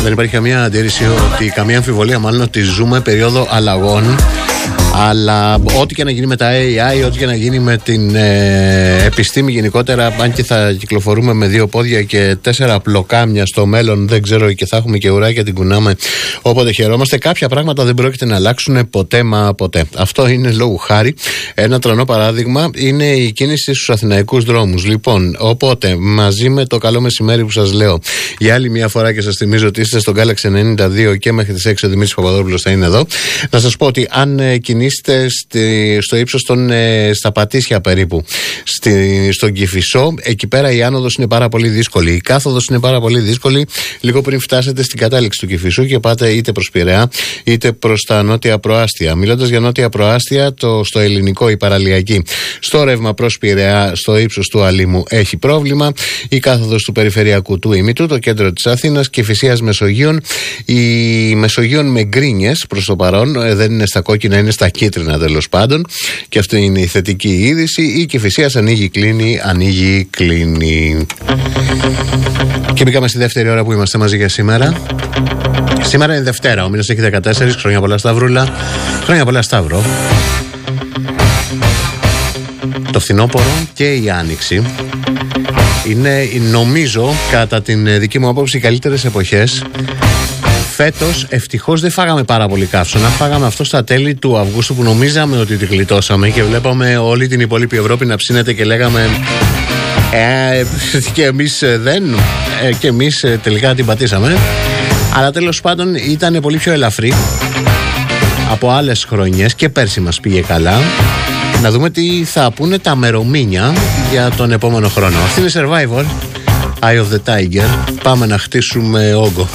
Δεν υπάρχει καμία αντίρρηση, καμία αμφιβολία μάλλον ότι ζούμε περίοδο αλλαγών. Αλλά ό,τι και να γίνει με τα AI, ό,τι και να γίνει με την επιστήμη γενικότερα, αν και θα κυκλοφορούμε με 2 πόδια και 4 πλοκάμια στο μέλλον, δεν ξέρω, και θα έχουμε και ουράκια, την κουνάμε όποτε χαιρόμαστε, κάποια πράγματα δεν πρόκειται να αλλάξουν ποτέ μα ποτέ. Αυτό είναι λόγου χάρη. Ένα τρανό παράδειγμα είναι η κίνηση στους αθηναϊκούς δρόμους. Λοιπόν, οπότε μαζί με το καλό μεσημέρι που σας λέω για άλλη μια φορά, και σας θυμίζω ότι είστε στον Galaxy 92 και μέχρι τις 6 ο Δημήτρης Παπαδόπουλος θα είναι εδώ, να σας πω ότι αν κινείστε στο ύψος στα Πατήσια περίπου, στον Κηφισό, εκεί πέρα η άνοδος είναι πάρα πολύ δύσκολη. Η κάθοδος είναι πάρα πολύ δύσκολη λίγο πριν φτάσετε στην κατάληξη του Κηφισού και πάτε είτε προς Πειραιά είτε προς τα νότια προάστια. Μιλώντας για νότια προάστια, στο ελληνικό, η παραλιακή, στο ρεύμα προς Πειραιά, στο ύψος του Αλήμου έχει πρόβλημα. Η κάθοδος του περιφερειακού του Ήμητου, το κέντρο της Αθήνας, Κηφισίας Μεσογείων, η Μεσογείων με γκρίνιες προς το παρόν, δεν είναι στα κόκκινα, είναι στα κίτρινα τέλος πάντων, και αυτή είναι η θετική είδηση. Η Κηφισίας ανοίγει, κλείνει, ανοίγει, κλείνει. Και μπήκαμε στη δεύτερη ώρα που είμαστε μαζί για σήμερα. Σήμερα είναι Δευτέρα, ο μήνας έχει 14. Χρόνια πολλά Σταυρούλα. Χρόνια πολλά Σταύρο. Το φθινόπωρο και η άνοιξη είναι, νομίζω, κατά την δική μου άποψη, οι καλύτερες εποχές. Φέτος ευτυχώς δεν φάγαμε πάρα πολύ καύσωνα. Φάγαμε αυτό στα τέλη του Αυγούστου που νομίζαμε ότι τη γλιτώσαμε και βλέπαμε όλη την υπόλοιπη Ευρώπη να ψήνεται και λέγαμε και εμείς δεν, και εμείς τελικά την πατήσαμε. Αλλά τέλος πάντων ήταν πολύ πιο ελαφρύ από άλλες χρονιές και πέρσι μας πήγε καλά. Να δούμε τι θα πούνε τα μερομήνια για τον επόμενο χρόνο. Αυτή είναι Survivor, Eye of the Tiger. Πάμε να χτίσουμε όγκο.